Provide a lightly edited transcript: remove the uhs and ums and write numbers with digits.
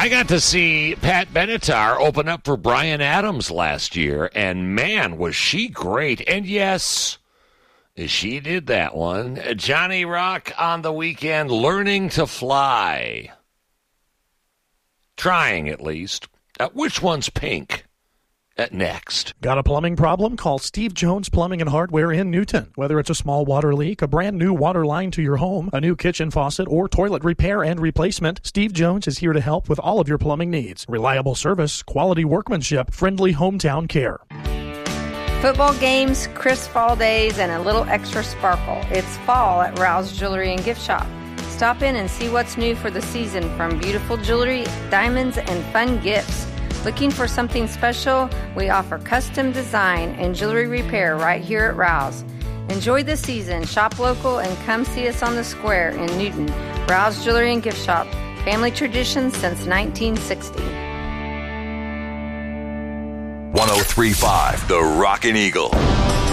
I got to see Pat Benatar open up for Bryan Adams last year, and man, was she great. And yes, she did that one. Johnny Rock on the weekend, learning to fly. Trying, at least. Which one's pink? Next. Got a plumbing problem? Call Steve Jones Plumbing and Hardware in Newton. Whether it's a small water leak, a brand new water line to your home, a new kitchen faucet, or toilet repair and replacement, Steve Jones is here to help with all of your plumbing needs. Reliable service, quality workmanship, friendly hometown care. Football games, crisp fall days, and a little extra sparkle. It's fall at Rouse Jewelry and Gift Shop. Stop in and see what's new for the season, from beautiful jewelry, diamonds, and fun gifts. Looking for something special? We offer custom design and jewelry repair right here at Rouse. Enjoy the season, shop local, and come see us on the square in Newton. Rouse Jewelry and Gift Shop, family tradition since 1960. 103.5 The Rockin' Eagle.